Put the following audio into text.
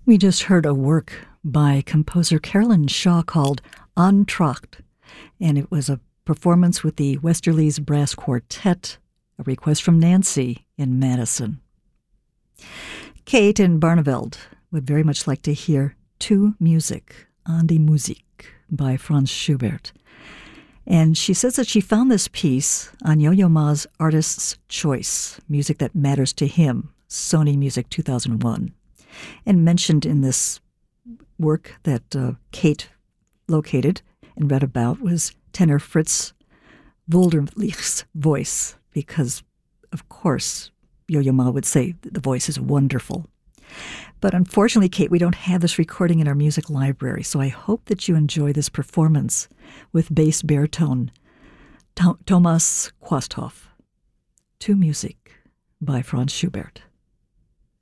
We just heard a work by composer Carolyn Shaw called Entr'acte, and it was a performance with the Westerly's Brass Quartet, a request from Nancy in Madison. Kate in Barneveld would very much like to hear To Music, An die Musik, by Franz Schubert. And she says that she found this piece on Yo-Yo Ma's Artist's Choice, Music That Matters to Him, Sony Music 2001. And mentioned in this work that Kate located and read about was tenor Fritz Wunderlich's voice, because, of course, Yo-Yo Ma would say the voice is wonderful. But unfortunately, Kate, we don't have this recording in our music library, so I hope that you enjoy this performance with bass baritone Thomas Quasthoff. To Music by Franz Schubert.